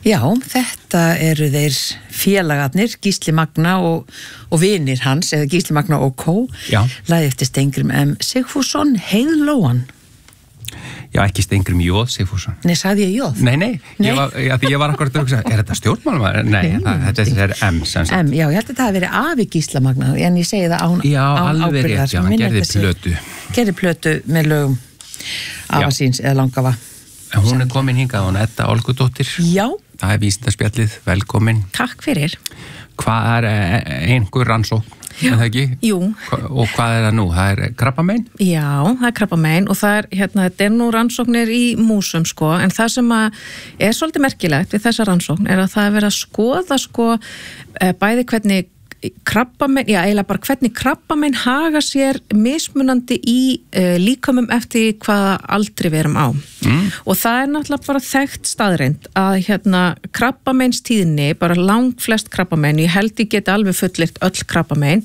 Já, þetta eru þeir félagarnir, Gísli Magna og vinir hans, eða Gísli Magna og Kó. Já. Lagði eftir Steingrim M. Sigfússon, Heiðlóan. Já, ekki Steingrim J. Sigfússon. Nei, sagði ég J? Nei. Ég var akkurat að hugsa, er þetta stjórnmálamaður? Nei, þetta er M. M, já, ég held að þetta hafi verið afi Gísla Magna, en ég segi það án Já, alveg ábyrgðar. rétt, já, hann gerði plötu. Gerði plötu með lögum afa síns eða langafa. En hún er komin hingað, hún Edda Olgudóttir. Já. Það er Vísindaspjallið, velkomin. Takk fyrir. Hvað er einhver rannsókn? Er það ekki? Jú. Og hvað er það nú? Það er krabbamein? Já, það er krabbamein og það er, þetta er nú rannsóknir í músum, sko, en það sem er svolítið merkilegt við þessa rannsókn er að það er verið að skoða, sko, bæði hvernig krabbamein, já, eiginlega bara hvernig krabbamein haga sér mismunandi í líkamum eftir hvaða aldri við erum á. Og það er náttúrulega bara þekkt staðreind að krabbameinstíðni, bara langflest krabbamein, ég held ég geti alveg fullyrt öll krabbamein,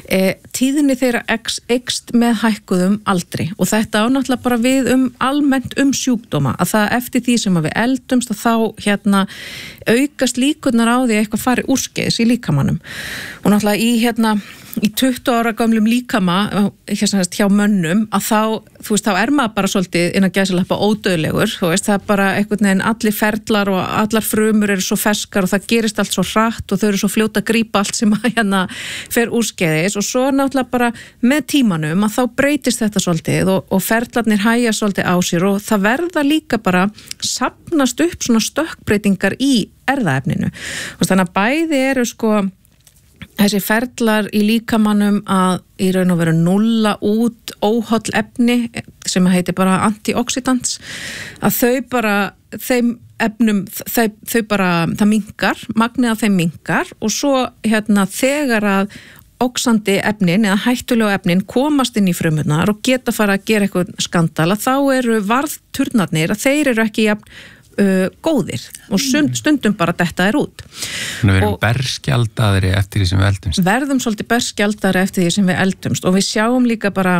tíðni þeirra eykst með hækkuðum aldri og þetta á náttúrulega bara við almennt sjúkdóma, að það eftir því sem að við eldumst að þá aukast líkurnar á því að eitthvað fari úrskeiðis í líkamanum og náttúrulega í 20 ára gamlum líkama hjá mönnum að þá er maður bara svolítið innan gæsalappa ódauðlegur, það er bara einhvern veginn allir ferlar og allar frumur eru svo ferskar og það gerist allt svo hratt og þau eru svo fljóta að grípa allt sem fer úrskeiðis og svo náttúrulega bara með tímanum að þá breytist þetta svolítið og ferlarnir hægja svolítið á sér og það verða líka bara safnast upp svona stökkbreytingar í erfðaefninu. Þannig að bæði eru sko þessi ferlar í líkamannum að í raun og veru nulla út óholl efni sem heitir bara antioxidants að þau bara, þeim efnum, þau bara, það minnkar, magnið af þeim minnkar og svo þegar að óxandi efnin eða hættulegu efnin komast inn í frumurnar og geta fara að gera eitthvað skandal að þá eru varðturnarnir að þeir eru ekki jafn góðir og stundum bara detta út. Þannig við erum berskjaldaðri eftir því sem við eldumst. Verðum svolítið berskjaldaðri eftir því sem við eldumst og við sjáum líka bara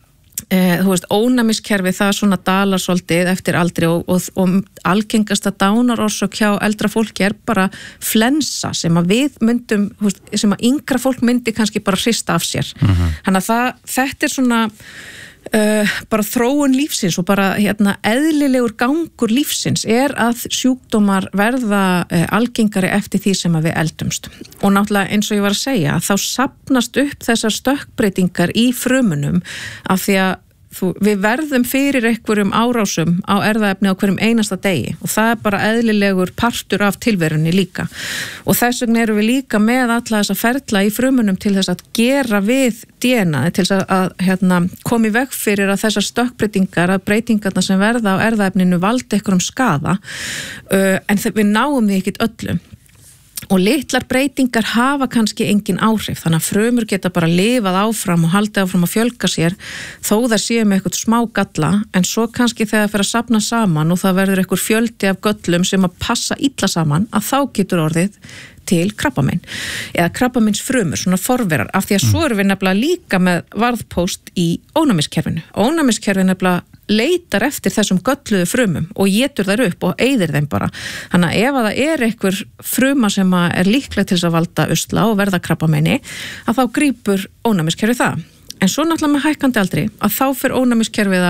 ónæmiskerfi það svona dalar svolítið eftir aldri og algengasta dánarorsök hjá eldra fólki er bara flensa sem að við myndum, sem að yngra fólk myndi kannski bara hrista af sér. Þannig að þetta er svona bara þróun lífsins og bara eðlilegur gangur lífsins er að sjúkdómar verða algengari eftir því sem að við eldumst og náttúrulega eins og ég var að segja þá safnast upp þessar stökkbreytingar í frumunum af því að við verðum fyrir einhverjum árásum á erfðaefni á hverjum einasta degi og það er bara eðlilegur partur af tilverunni líka og þess vegna erum við líka með alla þessa ferla í frumunum til þess að gera við DNA til þess að koma í veg fyrir að þessar stökkbreytingar að breytingarna sem verða á erfðaefninu valdi einhverjum skaða en við náum því ekkert öllum og litlar breytingar hafa kannski engin áhrif þannig að frumur geta bara lifað áfram og haldið áfram að fjölga sér þó það séu með eitthvað smá galla en svo kannski þegar það fer að safna saman og það verður eitthvað fjöldi af göllum sem að passa illa saman að þá getur orðið til krabbamein eða krabbameinsfrumur, svona forverar af því að svo erum við nefnilega líka með varðpóst í ónæmiskerfinu. Ónæmiskerfinu nefnilega leitar eftir þessum gölluðu frumum og étur þær upp og eyðir þeim bara. Þannig að ef það er einhver fruma sem er líkleg til þess að valda usla og verða krabbameini að þá grípur ónæmiskerfið það. En svo náttúrulega með hækkandi aldri að þá fyrir ónæmiskerfið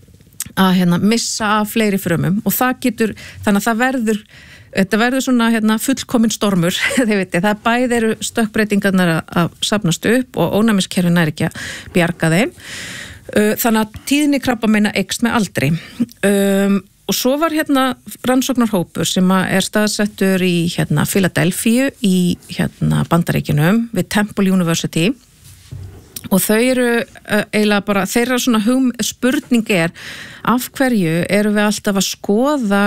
að missa af fleiri frumum og það getur, þannig að þetta verður svona fullkominn stormur, þið veitir, það bæði eru stökkbreytingarnar að safnast upp og ónæmiskerfið nær ekki að bjarga þeim. Þannig að tíðni krabbameina eykst með aldri. Og svo var rannsóknarhópur sem er staðsettur í Philadelphia í Bandaríkjunum við Temple University og þau eru eiginlega bara, þeirra svona spurning er af hverju eru við alltaf að skoða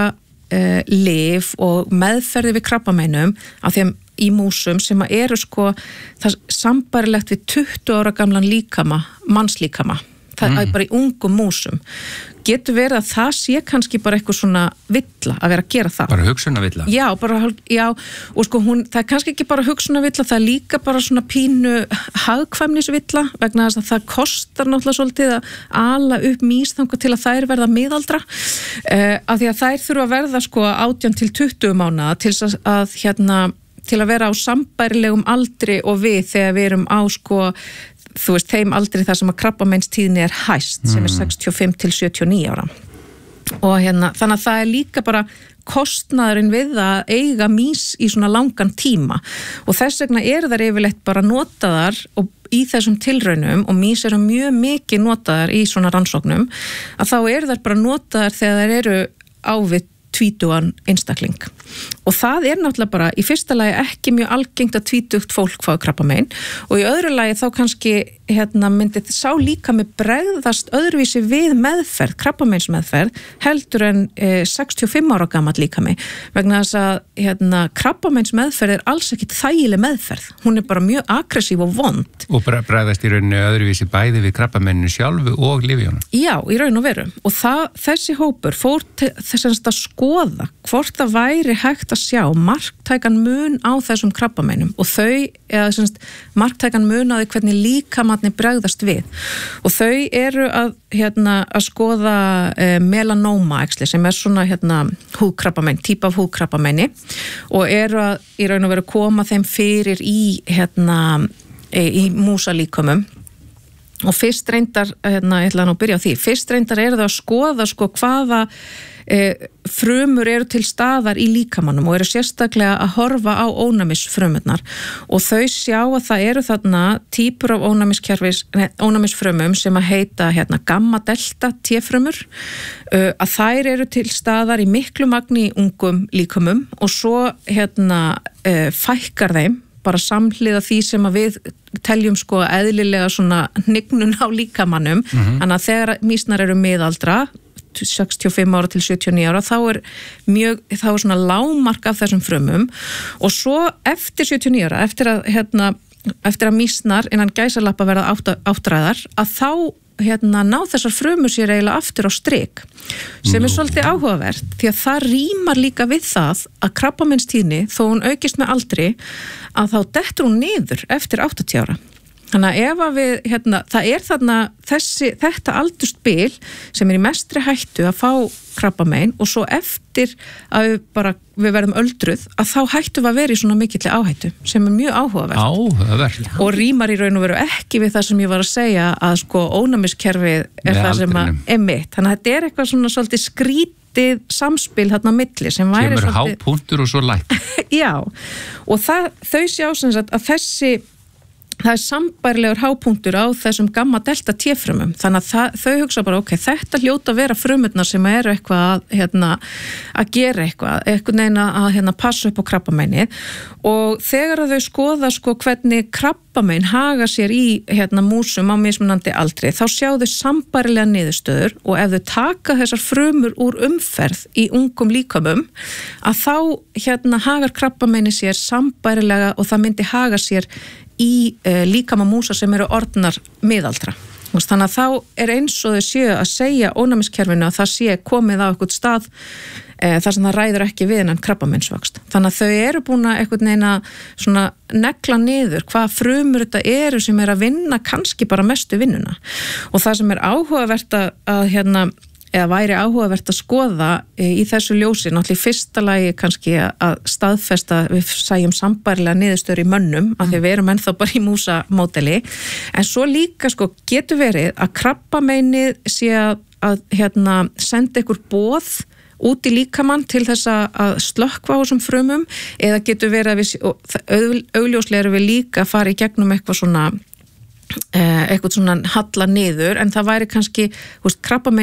lyf og meðferði við krabbameinum af því að í músum sem eru sko það sambarilegt við 20 ára gamlan líkama, mannslíkama það er bara í ungum músum getur verið að það sé kannski bara eitthvað svona villa að vera að gera það. Bara hugsunavilla? Já, og sko það er kannski ekki bara hugsunavilla, það er líka bara svona pínu hagkvæmnisvilla vegna þess að það kostar náttúrulega svolítið að ala upp mýs þangað til að þær verða miðaldra, af því að þær þurfa að verða sko 18 til 20 mánaða til að vera á sambærilegum aldri og við þegar við erum á sko þú veist, þeim aldrei þar sem að krabbameinstíðni er hæst, sem er 65 til 79 ára. Og þannig að það er líka bara kostnaðurinn við að eiga mýs í svona langan tíma og þess vegna þær yfirleitt bara notaðar og í þessum tilraunum, og mýs eru mjög mikið notaðar í svona rannsóknum, að þá þær bara notaðar þegar þær eru á við 20 einstakling. Og það er náttúrulega bara í fyrsta lagi ekki mjög algengt að 20 fólk fái krabbamein og í öðru lagi þá kannski myndi sá líka með bregðast öðruvísi við meðferð, krabbameinsmeðferð heldur en 65 ára gamall líkami, vegna þess að krabbameinsmeðferð er alls ekki þægileg meðferð, hún er bara mjög aggressív og vond. Og bregðast í rauninni öðruvísi bæði við krabbameininu sjálfu og lyfjunum. Já, í raun og veru, og þessi hópur fór þess að skoða hvort það væri hægt að sjá marktækan mun á þessum krabbameinum og marktækan mun á því hvernig líkamarnir bregðast við, og þau eru að skoða melanóma sem er svona húðkrabbamein, típa af húðkrabbameini, og eru að í raun og veru koma þeim fyrir í músalíkömum. Og fyrst reyndar, ég ætla að byrja á því, fyrst reyndar eru það að skoða sko hvaða frumur eru til staðar í líkamanum og eru sérstaklega að horfa á ónæmisfrumurnar, og þau sjá að það eru þarna típur af ónæmisfrumum sem að heita gamma-delta T-frumur, að þær eru til staðar í miklu magni í ungum líkamum og svo fækkar þeim bara samhliða því sem að við teljum sko eðlilega svona hnignun á líkamannum, þannig að þegar mýsnar eru miðaldra 65 ára til 79 ára þá er svona lágmark af þessum frumum, og svo eftir 79 ára, eftir að mýsnar innan gæsalappa verða áttræðar, að þá ná þessar frumur sér eiginlega aftur á strik, sem er svolítið áhugavert því að það rímar líka við það að krabbameinstíðni, þó hún aukist með aldri, að þá dettur hún niður eftir 80 ára. Þannig að ef að við, það er þarna þetta aldursbil sem er í mestri hættu að fá krabbamein, og svo eftir að við verðum öldruð, að þá hættum við að vera í svona mikilli áhættu, sem er mjög áhugavert. Og rímar í raun og veru ekki við það sem ég var að segja, að sko ónæmiskerfið er það sem er mitt. Þannig að þetta er eitthvað svona svolítið skrítið samspil þarna á milli sem væri svolítið... Kemur hápunktur og svo læk. Já, og þau sjá sem sagt að það er sambærilegur hápunktur á þessum gamma-delta T-frumum, þannig að þau hugsa bara, ok, þetta hljóta að vera frumurnar sem eru eitthvað að gera eitthvað neina að passa upp á krabbameini, og þegar að þau skoða sko hvernig krabbamein haga sér í músum á mismunandi aldri, þá sjá þau sambærilega niðurstöður, og ef þau taka þessar frumur úr umferð í ungum líkamum, að þá hagar krabbameini sér sambærilega, og það myndi haga sér í líkama músa sem eru orðnar miðaldra. Þannig að þá er eins og þau séu að segja ónæmiskerfinu að það sé komið á eitthvað stað þar sem það ræður ekki við innan krabbameinsvöxt. Þannig að þau eru búin að eitthvað neina svona negla niður hvað frumur þetta eru sem er að vinna kannski bara mestu vinnuna. Og það sem er áhugavert eða væri áhugavert að skoða í þessu ljósi, náttúrulega í fyrsta lagi kannski að staðfesta, við sæjum sambærilega niðurstöður í mönnum, af því við erum ennþá bara í músamódeli, en svo líka sko getur verið að krabbameinið sé að senda ykkur boð út í líkamann til þess að slökkva á þessum frumum, eða getur verið að augljóslega erum við líka að fara í gegnum eitthvað svona halla niður, en það væri kannski krabbamein